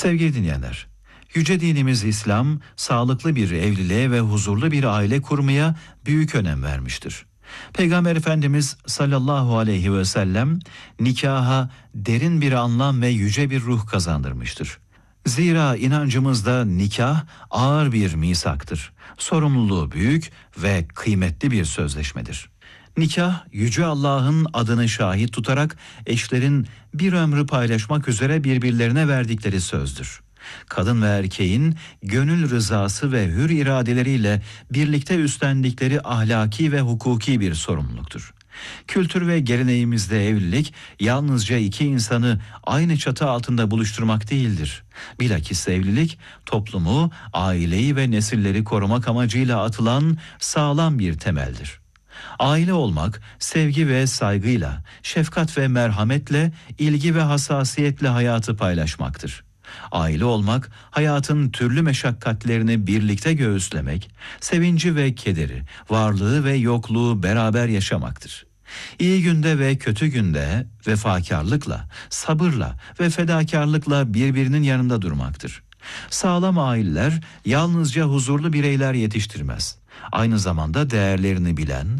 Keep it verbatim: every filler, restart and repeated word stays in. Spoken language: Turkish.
Sevgili dinleyenler, yüce dinimiz İslam, sağlıklı bir evliliğe ve huzurlu bir aile kurmaya büyük önem vermiştir. Peygamber Efendimiz sallallahu aleyhi ve sellem nikaha derin bir anlam ve yüce bir ruh kazandırmıştır. Zira inancımızda nikah ağır bir misaktır. Sorumluluğu büyük ve kıymetli bir sözleşmedir. Nikah, Yüce Allah'ın adını şahit tutarak eşlerin bir ömrü paylaşmak üzere birbirlerine verdikleri sözdür. Kadın ve erkeğin gönül rızası ve hür iradeleriyle birlikte üstlendikleri ahlaki ve hukuki bir sorumluluktur. Kültür ve geleneğimizde evlilik yalnızca iki insanı aynı çatı altında buluşturmak değildir. Bilakis evlilik toplumu, aileyi ve nesilleri korumak amacıyla atılan sağlam bir temeldir. Aile olmak, sevgi ve saygıyla, şefkat ve merhametle, ilgi ve hassasiyetle hayatı paylaşmaktır. Aile olmak, hayatın türlü meşakkatlerini birlikte göğüslemek, sevinci ve kederi, varlığı ve yokluğu beraber yaşamaktır. İyi günde ve kötü günde vefakarlıkla, sabırla ve fedakarlıkla birbirinin yanında durmaktır. Sağlam aileler yalnızca huzurlu bireyler yetiştirmez. Aynı zamanda değerlerini bilen,